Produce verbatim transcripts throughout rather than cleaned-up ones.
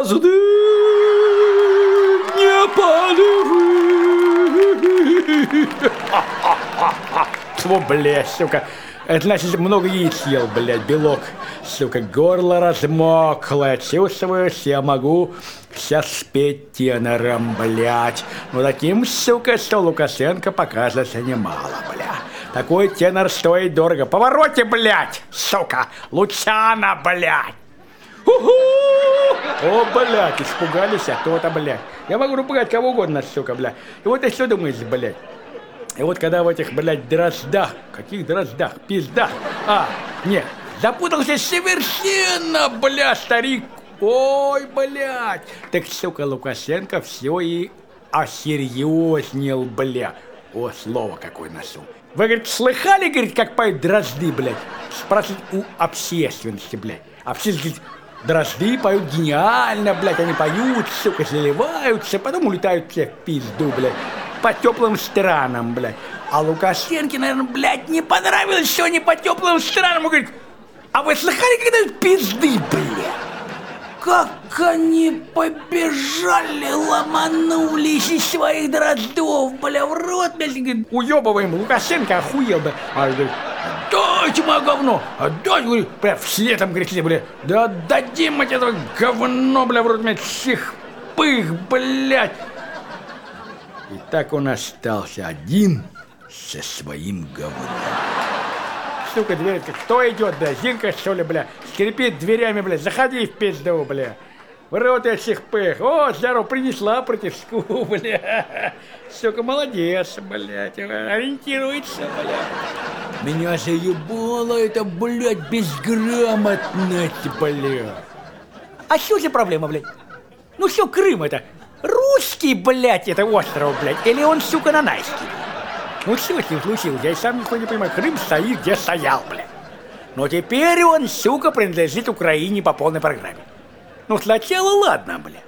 Звезды не полевые. Тьфу, блядь, сука. Это значит, много яиц ел, блядь, белок. Сука, горло размокло. Чувствуешь, я могу сейчас спеть тенором, блядь. Ну, таким, сука, что Лукашенко покажется немало, бля. Такой тенор стоит дорого. Повороте, блядь, сука. Лучана, блядь. Уху! О, блядь, испугались, а то-то, блядь. Я могу напугать кого угодно, сука, блядь. И вот ты что думаешь, блядь? И вот когда в этих, блядь, дроздах, каких дроздах, пиздах, а, нет, запутался совершенно, бля, старик, ой, блядь. Так, сука, Лукашенко все и осерьезнел, бля. О, слово какое носу. Вы, говорит, слыхали, говорит, как поют дрозды, блядь? Спрашивают у общественности, блядь. Общественность, дрозды поют гениально, блядь, они поют, сука, заливаются, потом улетают все в пизду, блядь. По теплым странам, блядь. А Лукашенко, наверное, блядь, не понравилось, что они по теплым странам. Он говорит, а вы слыхали когда-нибудь пизды, блядь? Как они побежали, ломанулись из своих дроздов, бля, в рот, блядь. Говорит, уебываем, Лукашенко охуел, бля. А говорит, отдайте мое говно, отдайте, говорит, бля, вслед там кричали, бля, да отдадим мы это говно, бля, в рот, блядь, всех пых, блядь. И так он остался один со своим говном. Сука, дверь, кто идет, бля, Зинка, что ли, бля, скрипит дверями, бля, заходи в пизду, бля. В рот я всех пых. О, здорово, принесла противку, бля. Сука, молодец, блядь, ориентируется, бля. Меня заебало это, блядь, безграмотность, бля. А что за проблема, блядь? Ну что, Крым это? Русский, блядь, это остров, блядь, или он, сука, нанайский? Ну что с ним случилось? Я и сам нихуя не понимаю. Крым стоит, где стоял, блядь. Но теперь он, сука, принадлежит Украине по полной программе. Ну сначала ладно, блядь.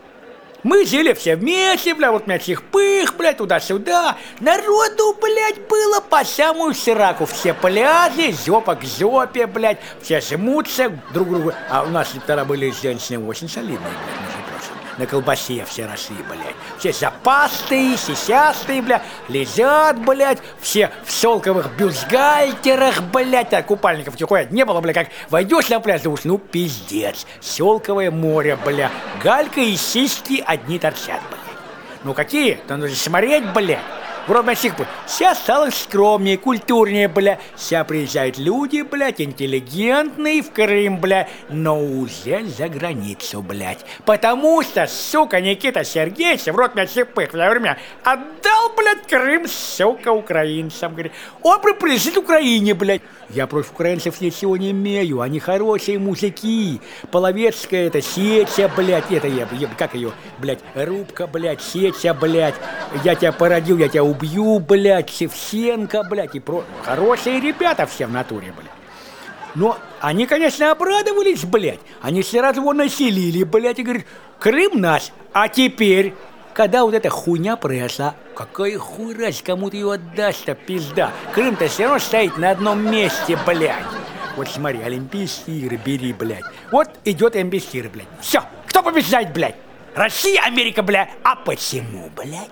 Мы жили все вместе, блядь, вот меня всех пых, блядь, туда-сюда. Народу, блядь, было по самую сираку. Все пляжи, жопа к жопе, блядь. Все жмутся друг к другу. А у нас тогда были женщины очень солидные, блядь, между прочим. На колбасе все росли, блядь. Все запастые, сисястые, блядь. Лежат, блядь. Все в шелковых бюстгальтерах, блядь. А купальников нихуя не было, блядь. Как войдешь на пляж, думаешь, ну пиздец. Шелковое море, блядь. Галька и сиськи одни торчат, блядь. Ну какие? Там нужно смотреть, блядь. Вроде всех, блядь. Сейчас стало скромнее, культурнее, бля. Сейчас приезжают люди, блядь, интеллигентные в Крым, бля, но уже за границу, блядь. Потому что, сука, Никита Сергеевич, в рот меня всех пых, я время отдал, блядь, Крым, сука, украинцам, говорит. Он принадлежит Украине, блядь. Я против украинцев ничего не имею, они хорошие мужики. Половецкая это Сеча, блядь, это я, я, как ее, блядь, Рубка, блядь, Сеча, блядь. Я тебя породил, я тебя убью, блядь, Шевченко, блядь, и про... Хорошие ребята все в натуре, блядь. Но они, конечно, обрадовались, блядь. Они сразу его населили, блядь, и говорят, Крым наш, а теперь... Когда вот эта хуйня произошла, какая хуй раз, кому ты ее отдашь-то, пизда. Крым-то все равно стоит на одном месте, блядь. Вот смотри, Олимпийские игры бери, блядь. Вот идет Олимпийские игры, блядь. Все, кто побеждает, блядь? Россия, Америка, блядь. А почему, блядь?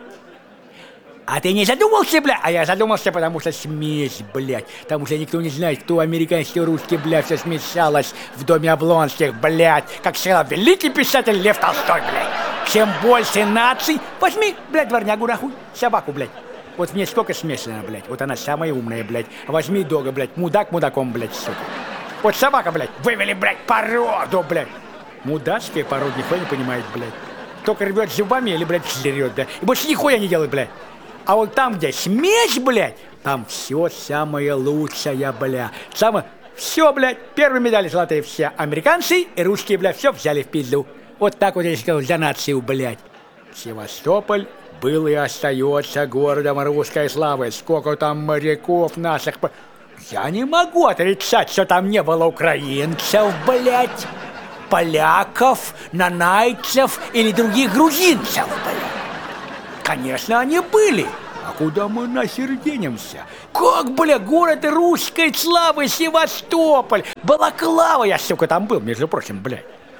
А ты не задумался, блядь? А я задумался, потому что смесь, блядь. Потому что никто не знает, кто американский, кто русский, блядь. Все смешалось в доме Облонских, блядь. Как сказал великий писатель Лев Толстой, блядь. Чем больше наций, возьми, блядь, дворнягу нахуй, собаку, блядь. Вот в ней сколько смешано, блядь. Вот она самая умная, блядь. Возьми дога, блядь, мудак мудаком, блядь, сука. Вот собака, блядь, вывели, блядь, породу, блядь. Мудацкие породы нихуя не понимает, блядь. Только рвет зубами или, блядь, жрет, да. И больше нихуя не делает, блядь. А вот там, где смесь, блядь, там все самое лучшее, блядь. Самое... Все, блядь, первые медали золотые все американцы и русские, блядь, все взяли в пизду. Вот так вот я сказал, за нацию, блядь. Севастополь был и остается городом русской славы. Сколько там моряков наших... Я не могу отрицать, что там не было украинцев, блядь, поляков, нанайцев или других грузинцев, блядь. Конечно, они были. А куда мы нахер денемся? Как, бля, город русской славы Севастополь. Балаклава я, сука, там был, между прочим, блядь.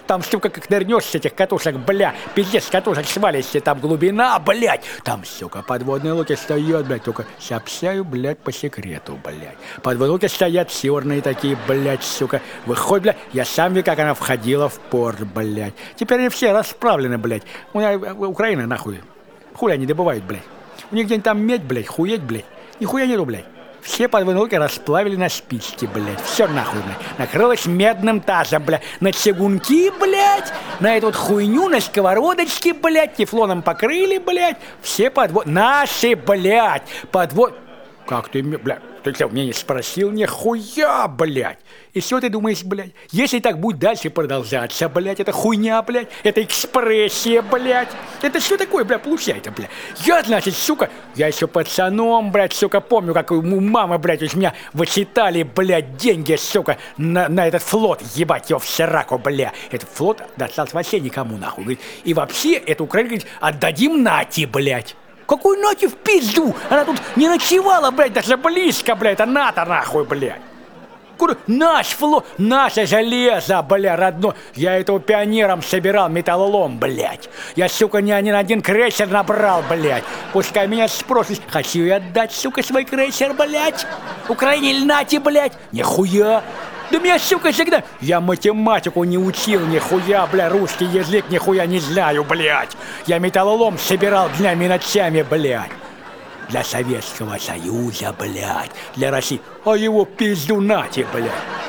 Там, сука, как нырнешь с этих катушек, бля, пиздец, с катушек свалишься, там глубина, блядь. Там, сука, подводные лодки стоят, блядь, только сообщаю, блядь, по секрету, блядь. Подводные лодки стоят черные такие, блядь, сука. Выходит, блядь, я сам видел, как она входила в порт, блядь. Теперь они все расправлены, блядь. У меня Украина, нахуй. Хуй они добывают, блядь. У них где-нибудь там медь, блядь, хуеть, блядь. Нихуя нету, блядь. Все подводные лодки расплавили на спички, блядь. Все нахуй, блядь. Накрылось медным тазом, блядь. На чугунки, блядь. На эту вот хуйню, на сковородочки, блядь. Тефлоном покрыли, блядь. Все подвод... Наши, блядь. Подвод... Как ты, блядь? Ты что, меня не спросил? Нихуя, блядь. И что ты думаешь, блядь? Если так будет дальше продолжаться, блядь, это хуйня, блядь, это экспрессия, блядь. Это что такое, блядь, получается, блядь? Я, значит, сука, я еще пацаном, блядь, сука, помню, как у мамы, блядь, из меня вычитали, блядь, деньги, сука, на, на этот флот, ебать его в сраку, блядь. Этот флот достался вообще никому, нахуй. Говорит, и вообще, эту Украину, говорит, отдадим Нате, блядь. Какой Нате в пизду? Она тут не ночевала, блядь, даже близко, блядь, это НАТО, нахуй, блядь. Куда? Наш флот, наше железо, бля, родной. Я этого пионером собирал, металлолом, блядь. Я, сука, не один, один крейсер набрал, блядь. Пускай меня спросят, хочу я отдать, сука, свой крейсер, блядь. Украине или Нате, блядь? Нихуя. Да меня, сука, всегда... Я математику не учил, нихуя, бля, русский язык нихуя не знаю, блядь. Я металлолом собирал днями и ночами, блядь. Для Советского Союза, блядь, для России. А его пизду Нате, блядь.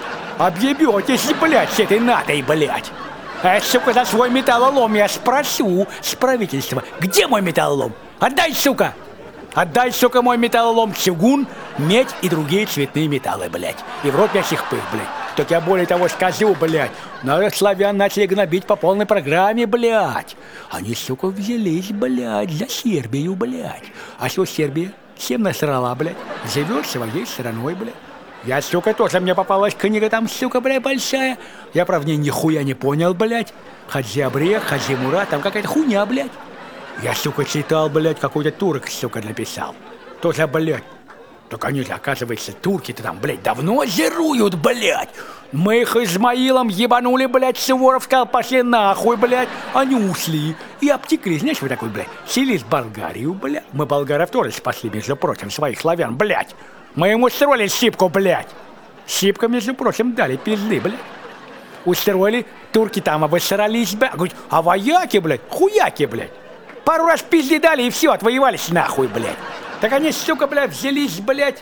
Объебетесь, блядь, с этой Натой, блядь. А, сука, за свой металлолом я спрошу с правительства, где мой металлолом? Отдай, сука! Отдай, сука, мой металлолом, чугун, медь и другие цветные металлы, блядь. И в рот мне всех пых, блядь. Так я более того скажу, блядь. Но славян начали гнобить по полной программе, блядь. Они, сука, взялись, блядь, за Сербию, блядь. А что Сербия? Всем насрала, блядь. Живет своей страной, блядь. Я, сука, тоже, мне попалась книга там, сука, блядь, большая. Я, правда, нихуя не понял, блядь. Хаджи Абрех, Хаджи Мурат, там какая-то хуйня, блядь. Я, сука, читал, блядь, какой-то турок, сука, написал. Тоже, блядь. Так они же, оказывается, турки-то там, блядь, давно зируют, блядь. Мы их Измаилом ебанули, блядь, Суворов сказал, пошли нахуй, блядь. Они ушли и обтекли, знаешь, вот такой, блядь, селись в Болгарию, блядь. Мы болгаров тоже спасли, между прочим, своих славян, блядь. Мы ему устроили щипку, блядь. Щипка, между прочим, дали пизды, блядь. Устроили, турки там обосрались, блядь. Говорит, а вояки, блядь, хуяки, блядь. Пару раз пизды дали и все, отвоевались нахуй, блядь. Так они, сука, блядь, взялись, блядь,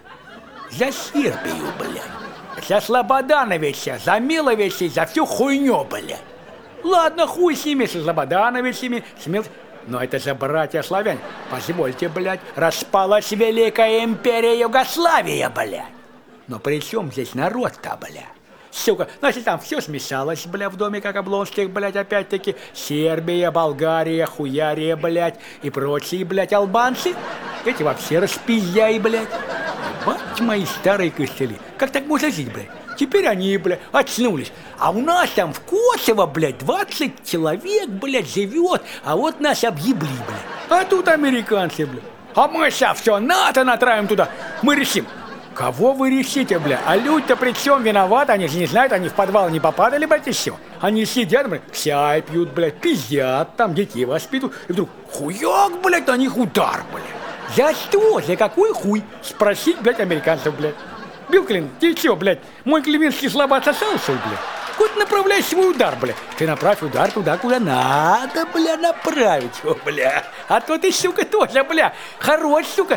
за Сербию, блядь. За Слободановича, за Миловича, за всю хуйню, блядь. Ладно, хуй с ними, с Слободановичами, с Мил... Но это же братья славяне. Позвольте, блядь, распалась Великая империя Югославия, блядь. Но при чем здесь народ-то, блядь? Сука, значит, там все смешалось, бля, в доме, как Облонских, блядь, опять-таки. Сербия, Болгария, Хуярия, блядь, и прочие, блядь, албанцы. Эти вообще распизняй, блядь. Бать мои старые костыли. Как так можно жить, блядь? Теперь они, блядь, очнулись. А у нас там в Косово, блядь, двадцать человек, блядь, живет. А вот нас объебли, блядь. А тут американцы, блядь. А мы сейчас все НАТО натравим туда. Мы решим. Кого вы решите, бля? А люди-то при чем виноваты? Они же не знают, они в подвал не попадали, блядь, и все. Они сидят, блядь, чай пьют, блядь, пиздят, там детей воспитывают. И вдруг хуяк, блядь, на них удар, блядь. За что? За какой хуй? Спросить, блядь, американцев, блядь. Билл Клинтон, ты че, блядь, мой клевинский слабо отсосался, блядь? Куда направляй свой удар, блядь? Ты направь удар туда, куда надо, бля, направить, о, бля. А то ты, сука, тоже, бля, хорош, сука.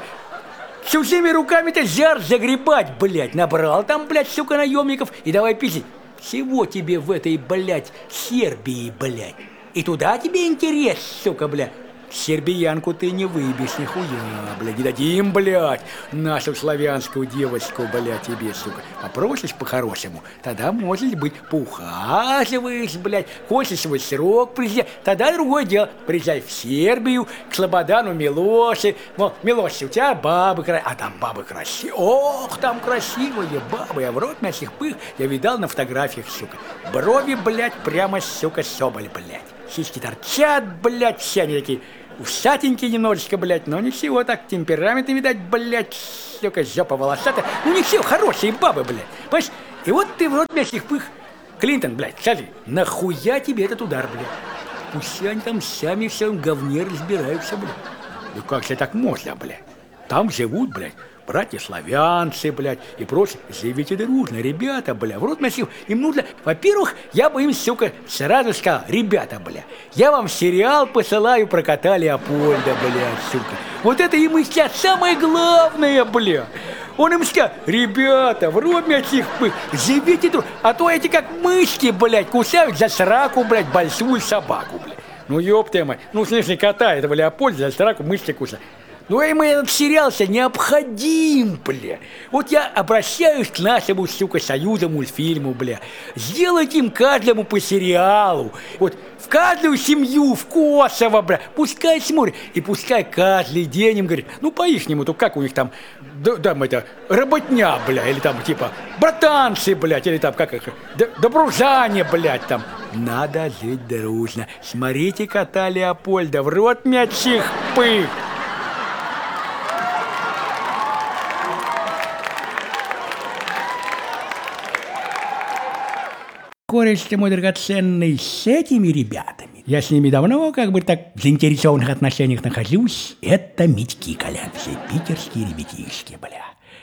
Чужими руками-то жар загребать, блядь. Набрал там, блядь, сука, наемников и давай пиздить. Всего тебе в этой, блядь, Сербии, блядь. И туда тебе интерес, сука, блядь. Сербиянку ты не выбьешь, нихуя, блядь. Не дадим, блядь, нашу славянскую девочку, блядь, тебе, сука. Попросишь по-хорошему, тогда, может быть, поухаживаешь, блядь. Хочешь свой срок приезжать, тогда другое дело. Приезжай в Сербию, к Слободану Милоше. Мол, Милоше, у тебя бабы красивые. А там бабы красивые. Ох, там красивые бабы. Я в рот мясных пых, я видал на фотографиях, сука. Брови, блядь, прямо, сука, соболь, блядь. Сиськи торчат, блядь, все они такие усатенькие немножечко, блядь, но ничего, так темпераменты, видать, блядь, сука, жопа волосатая. Ну ничего, хорошие бабы, блядь, понимаешь? И вот ты в рот мясных пых Клинтон, блядь, скажи, нахуя тебе этот удар, блядь? Пусть они там сами в своем говне разбираются, блядь. Ну как же так можно, блядь? Там живут, блядь, братья-славянцы, блядь, и прочее. Живите дружно, ребята, бля, в рот носил. Им нужно, во-первых, я бы им, сука, сразу сказал, ребята, бля, я вам сериал посылаю про кота Леопольда, бля, сука. Вот это им и сейчас самое главное, бля. Он им сказал, ребята, в рот носил, живите дружно. А то эти как мышки, блядь, кусают за сраку, блядь, большую собаку, блядь. Ну, ёпта мать, ну, в смысле, кота этого Леопольда за сраку мышки кусают. Ну, им этот сериал-то необходим, бля. Вот я обращаюсь к нашему, сука, союзу мультфильму, бля. Сделайте им каждому по сериалу. Вот в каждую семью, в Косово, бля. Пускай смотрят. И пускай каждый день им говорит, ну, по-ихнему, то как у них там, да, там это, работня, бля, или там, типа, братанцы, блядь, или там, как их, добружане, блядь, там. Надо жить дружно. Смотрите кота Леопольда, в рот мячих пых. Кореш ты мой драгоценный, с этими ребятами. Я с ними давно как бы так в заинтересованных отношениях нахожусь. Это Митьки Колянцы, питерские ребятишки, бля.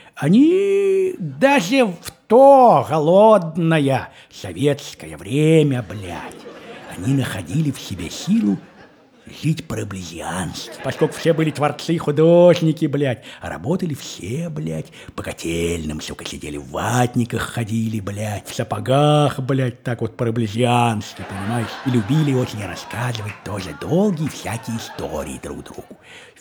Они даже в то голодное советское время, блядь, они находили в себе силу жить по-раблезиански. Поскольку все были творцы, художники, блядь, а работали все, блядь, по котельным, сука, сидели в ватниках, ходили, блядь, в сапогах, блядь, так вот по-раблезиански, понимаешь? И любили очень рассказывать тоже долгие всякие истории друг другу.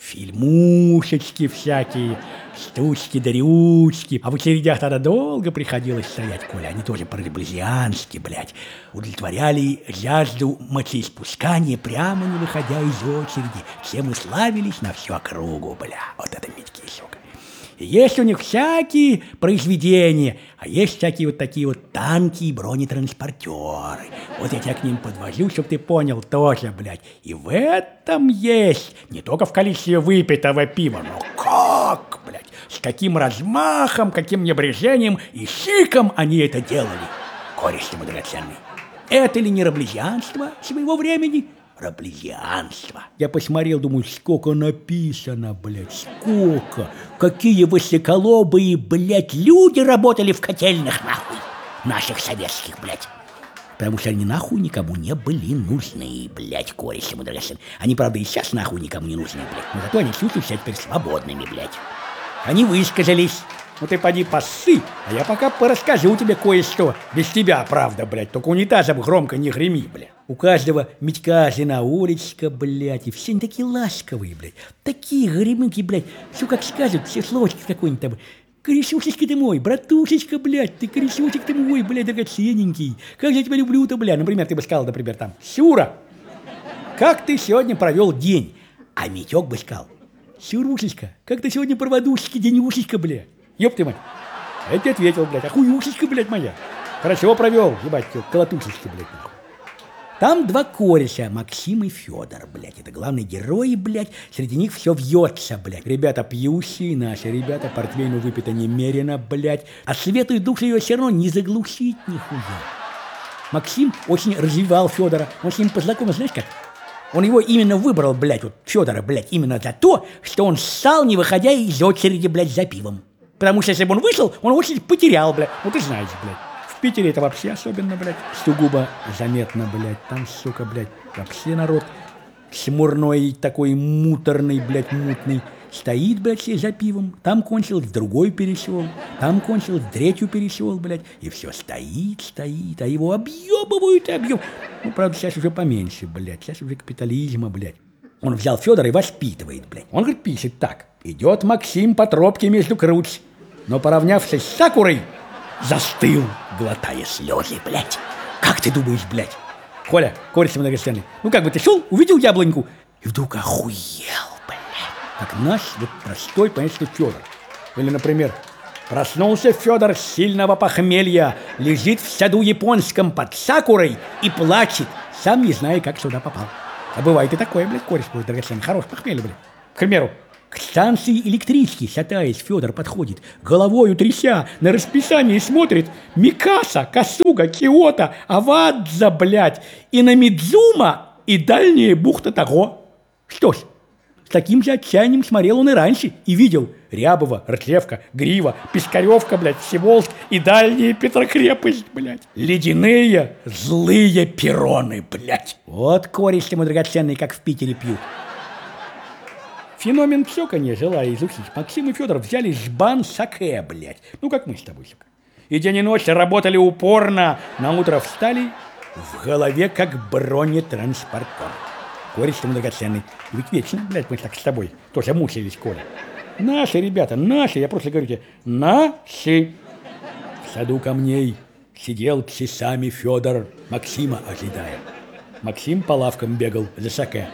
Фильмушечки всякие, штучки-дрючки. А в очередях тогда долго приходилось стоять, Коля. Они тоже по-раблезиански, блядь, удовлетворяли жажду мочеиспускания, прямо не выходя из очереди. Все мы славились на всю округу, бля. Вот это Митьки, сука. И есть у них всякие произведения, а есть всякие вот такие вот танки и бронетранспортеры. Вот я тебя к ним подвожу, чтоб ты понял тоже, блядь. И в этом есть, не только в количестве выпитого пива, но как, блядь, с каким размахом, каким небрежением и шиком они это делали. Кореш ты мой драгоценный. Это ли не раблезианство своего времени? Раблезианство. Я посмотрел, думаю, сколько написано, блядь, сколько. Какие высоколобые, блядь, люди работали в котельных, нахуй. Наших советских, блядь. Потому что они нахуй никому не были нужны, блядь, кореш ему драгоценный. Они, правда, и сейчас нахуй никому не нужны, блядь. Но зато они чувствуют себя теперь свободными, блядь. Они высказались. Ну ты поди поссы, а я пока порасскажу тебе кое-что. Без тебя, правда, блядь, только унитазом громко не греми, блядь. У каждого Митька жена Олечка, блядь, и все они такие ласковые, блядь. Такие горемыки, блядь, все как скажут, все словочки какой-нибудь там. Корешушечка ты мой, братушечка, блядь, ты корешочек ты мой, блядь, драгоценненький. Как я тебя люблю-то, блядь. Например, ты бы сказал, например, там, Сюра, как ты сегодня провел день? А Митек бы сказал, Сюрушечка, как ты сегодня проводушечки, денюшечка, блядь. Ёб ты мать. Я тебе ответил, блядь, охуюшечка, блядь, моя. Хорошо провел, ебать, колотушечка, блядь. Там два кореша, Максим и Федор, блядь. Это главные герои, блядь. Среди них все вьется, блядь. Ребята пьющие, наши ребята, портвейну выпито немерено, блядь. А свету и душу ее все равно не заглушить нихуя. Максим очень развивал Федора. Он с ним познакомился, знаешь как? Он его именно выбрал, блядь, вот Федора, блядь, именно за то, что он ссал, не выходя из очереди, блядь, за пивом. Потому что если бы он вышел, он очередь потерял, блядь. Ну ты знаешь, блядь. В Питере это вообще особенно, блядь, сугубо заметно, блядь. Там, сука, блядь, вообще народ смурной, такой муторный, блядь, мутный. Стоит, блядь, все за пивом. Там кончилось, другой перешел. Там кончилось, третью перешел, блядь. И все стоит, стоит, а его объебывают и объебывают. Ну, правда, сейчас уже поменьше, блядь. Сейчас уже капитализма, блядь. Он взял Федора и воспитывает, блядь. Он, говорит, пишет так. Идет Максим по тропке между круч, но, поравнявшись с Сакурой, застыл, глотая слезы, блядь. Как ты думаешь, блядь? Коля, кореш многоценный, ну как бы ты шел, увидел яблоньку и вдруг охуел, блядь. Как наш вот простой, понятно, Федор. Или, например, проснулся Федор с сильного похмелья, лежит в саду японском под Сакурой и плачет, сам не зная, как сюда попал. А бывает и такое, блядь, кореш, драгоценный, хорош похмелье, блядь. К примеру, К станции электрички, шатаясь, Федор подходит, головою тряся, на расписание смотрит Микаса, Касуга, Киото, Авадза, блядь, и на Мидзума, и дальняя бухта того. Что ж, с таким же отчаянием смотрел он и раньше, и видел Рябова, Ртлевка, Грива, Пискаревка, блядь, Всеволжск и дальняя Петрокрепость, блядь. Ледяные злые перроны, блядь. Вот корешки мы драгоценные, как в Питере пьют. Феномен псёканья, желая изучить, Максим и Федор взяли жбан саке, блядь. Ну, как мы с тобой, сука. И день и ночь работали упорно. На утро встали, в голове как бронетранспортер. Кореш-то мы драгоценный. Ведь вечно, блядь, мы так с тобой тоже мучились, Коля. Наши ребята, наши, я просто говорю тебе, наши. В саду камней сидел часами Федор, Максима ожидая. Максим по лавкам бегал за саке.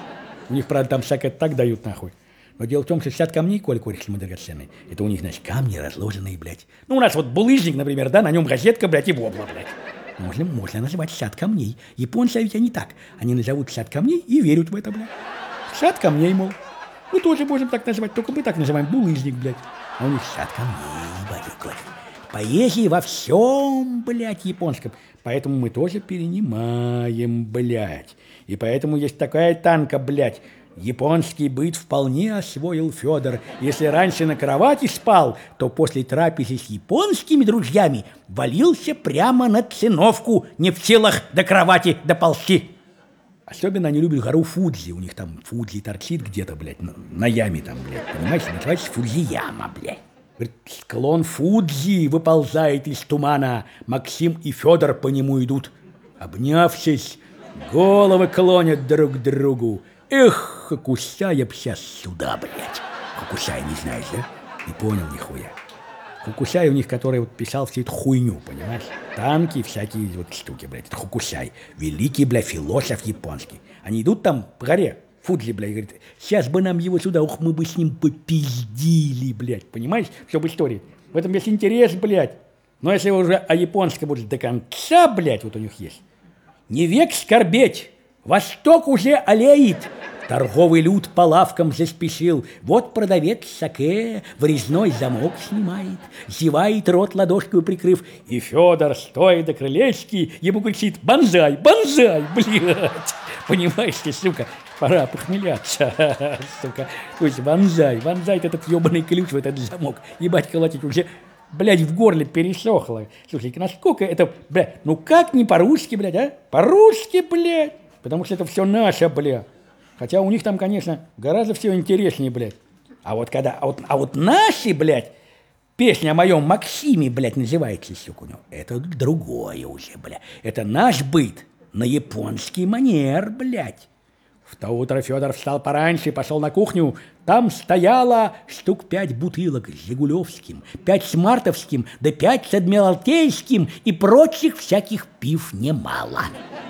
У них, правда, там саке так дают, нахуй. Но дело в том, что сад камней, Коля, кореш, мы драгоценный, это у них, значит, камни разложенные, блядь. Ну, у нас вот булыжник, например, да, на нем газетка, блядь, и вобла, блядь. Можно, можно называть сад камней. Японцы ведь они так. Они назовут сад камней и верят в это, блядь. Сад камней, мол. Мы тоже можем так называть, только мы так называем булыжник, блядь. А у них сад камней, блядь. Поэзия во всем, блядь, японском. Поэтому мы тоже перенимаем, блядь. И поэтому есть такая танка, блядь. Японский быт вполне освоил Федор. Если раньше на кровати спал, то после трапезы с японскими друзьями валился прямо на циновку, не в силах до кровати доползти. Особенно они любят гору Фудзи. У них там Фудзи торчит где-то, блядь, на, на яме там, блядь. Понимаете, называется Фудзияма, блядь. Говорит, склон Фудзи выползает из тумана. Максим и Федор по нему идут. Обнявшись, головы клонят друг к другу. Эх, Хокусяя б сейчас сюда, блядь. Хокусяя не знаешь, да? Не понял нихуя. Хокусяй у них, который вот писал всю эту хуйню, понимаешь? Танки, всякие вот штуки, блядь. Это Хокусяй. Великий, бля, философ японский. Они идут там по горе, Фудзи, блядь, говорит, сейчас бы нам его сюда, ух, мы бы с ним попиздили, блядь. Понимаешь? Все в истории. В этом есть интерес, блядь. Но если уже о японском будет до конца, блядь, вот у них есть. Не век скорбеть. Восток уже аллеет. Торговый люд по лавкам заспешил. Вот продавец саке врезной замок снимает, зевает рот ладошкой прикрыв. И Федор, стоя до крылечки, ему кричит: «Бонзай, бонзай, блядь!» Понимаешь ты, сука, пора похмеляться, сука. То есть бонзай, бонзай, этот ебаный ключ в этот замок. Ебать, колотить уже, блядь, в горле пересохло. Слушай, насколько это, блядь, ну как не по-русски, блядь, а? По-русски, блядь. Потому что это все наше, блядь. Хотя у них там, конечно, гораздо все интереснее, блядь. А вот когда, а вот, а вот наши, блядь, песня о моем Максиме, блядь, называется, сука, у него, это другое уже, блядь. Это наш быт на японский манер, блядь. В то утро Федор встал пораньше и пошел на кухню. Там стояло штук пять бутылок с Жигулевским, пять с Мартовским, да пять с Адмиралтейским и прочих всяких пив немало.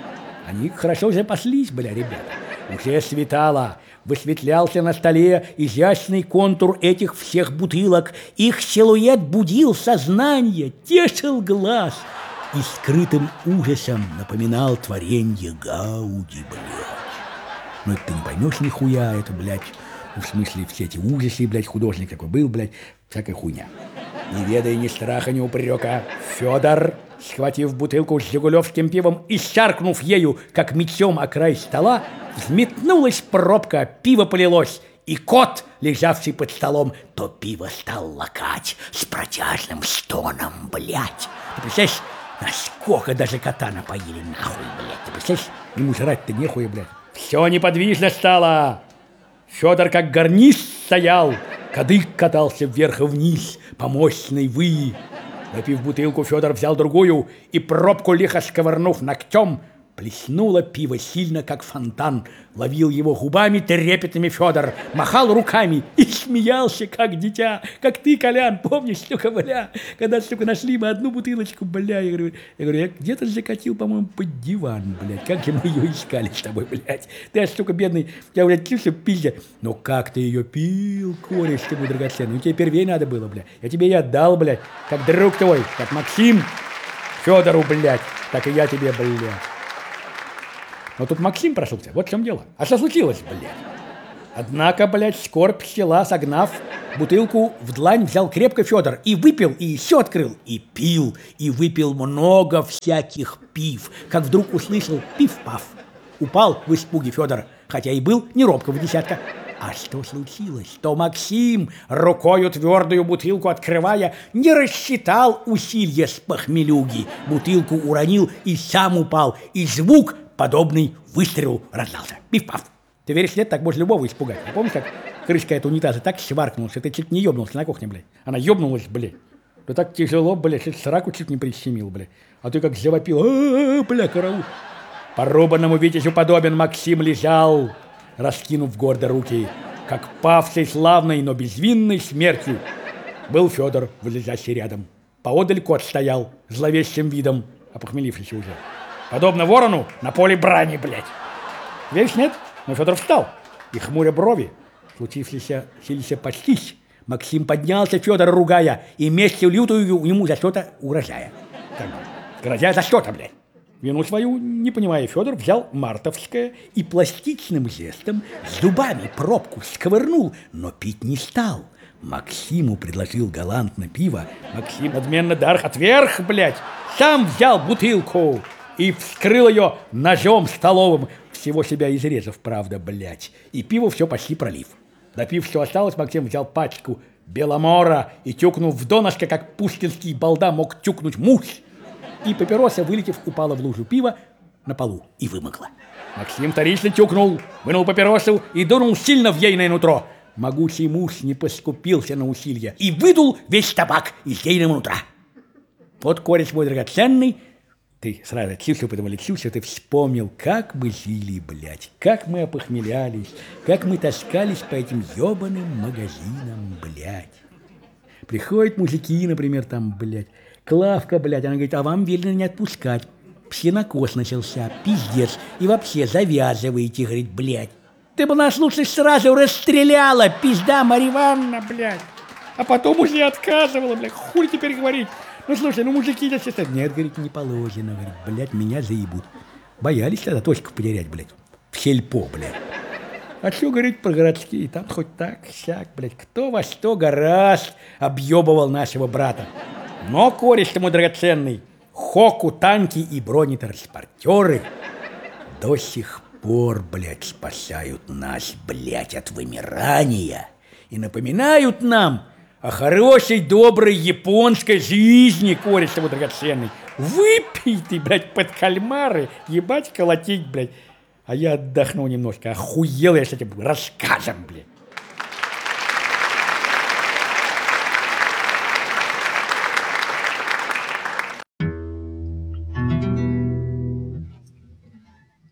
Они хорошо запаслись, бля, ребята. Уже светало, высветлялся на столе изящный контур этих всех бутылок. Их силуэт будил сознание, тешил глаз и скрытым ужасом напоминал творенье Гауди, блядь. Ну это ты не поймешь нихуя, это, блядь, ну, в смысле все эти ужасы, блядь, художник такой был, блядь, всякая хуйня. Не ведая ни страха, ни упрека, Федор, схватив бутылку с жигулевским пивом и щаркнув ею, как мечом о край стола, взметнулась пробка, пиво полилось, и кот, лежавший под столом, то пиво стал лакать с протяжным стоном, блядь. Ты представляешь, насколько даже кота напоили нахуй, блядь. Ты представляешь, ему жрать-то нехуя, блядь. Все неподвижно стало. Федор как гарниз стоял, кадык катался вверх и вниз по мощной выи. Напив бутылку, Федор взял другую и, пробку лихо сковырнув ногтем, плеснуло пиво сильно, как фонтан. Ловил его губами трепетными Федор, махал руками и смеялся, как дитя. Как ты, Колян, помнишь, сука, бля, когда, сука, нашли мы одну бутылочку, бля, я говорю, я, говорю, я где-то закатил, по-моему, под диван, блядь. Как же мы ее искали с тобой, блядь. Ты, сука, бедный, я, блядь, чувствую, пиздя. Ну как ты ее пил, кореш, ты мой драгоценный. Ну тебе первее надо было, блядь. Я тебе и отдал, блядь, как друг твой, как Максим Федору, блядь, так и я тебе, блядь. Но тут Максим прошелся, вот в чем дело. А что случилось, блядь? Однако, блядь, скорбь села, согнав, бутылку в длань взял крепко Федор и выпил, и еще открыл, и пил, и выпил много всяких пив, как вдруг услышал пиф-паф. Упал в испуге Федор, хотя и был не робкого десятка. А что случилось? Что Максим, рукою твердую бутылку открывая, не рассчитал усилия с похмелюги. Бутылку уронил и сам упал, и звук, подобный выстрелу, раздался. Пиф-паф. Ты веришь, нет, так можно любого испугать. А помнишь, как крышка от унитаза так сваркнулась, что ты чуть не ёбнулся на кухне, блядь? Она ёбнулась, блядь. Да так тяжело, блядь, что сраку чуть не прищемил, блядь. А ты как завопил, а-а-а, бля, караул. Порубанному витязю подобен Максим лежал, раскинув гордо руки, как павший славной, но безвинной смертью. Был Федор, вылезающий рядом. Поодаль кот стоял, зловещим видом, опохмелившийся уже. Подобно ворону на поле брани, блядь. Веришь, нет? Но Федор встал, и, хмуря брови, случившийся, силися почтись, Максим поднялся, Федора ругая, и местью лютую ему за что-то угрожая. Так, грозя за что-то, блядь. Вину свою, не понимая, Федор взял мартовское и пластичным жестом с зубами пробку сковырнул, но пить не стал. Максиму предложил галантно пиво. Максим надменно дарх отверх, блядь, сам взял бутылку и вскрыл ее ножом столовым, всего себя изрезав, правда, блядь, и пиво все почти пролив. Допив, что осталось, Максим взял пачку Беломора и, тюкнув в донышко, как пушкинский балда мог тюкнуть муж, и папироса, вылетев, упала в лужу пива на полу и вымокла. Максим вторично тюкнул, вынул папиросу и дунул сильно в ейное нутро. Могучий муж не поскупился на усилия и выдул весь табак из ейного нутра. Вот, кореш мой драгоценный, ты сразу отсюда, потом лечился, ты вспомнил, как мы жили, блядь, как мы опохмелялись, как мы таскались по этим ебаным магазинам, блядь. Приходят мужики, например, там, блядь, Клавка, блядь, она говорит, а вам велено не отпускать. Псинокос начался, пиздец, и вообще завязываете, говорит, блядь. Ты бы нас лучше сразу расстреляла, пизда Марья Ивановна, блядь. А потом уже отказывала, блядь, хуй теперь говорить. Ну, слушай, ну, мужики здесь... Нет, говорит, не положено, говорит, блядь, меня заебут. Боялись тогда точку потерять, блядь, в сельпо, блядь. А что, говорит, про городские, там хоть так, сяк, блядь, кто во что гораздо объебывал нашего брата. Но, кореш ты мой драгоценный, хоку, танки и бронетранспортеры до сих пор, блядь, спасают нас, блядь, от вымирания и напоминают нам о хорошей, доброй японской жизни, кореш ты мой драгоценный. Выпей ты, блядь, под кальмары, ебать, колотить, блядь. А я отдохну немножко, охуел я с этим рассказом, блядь.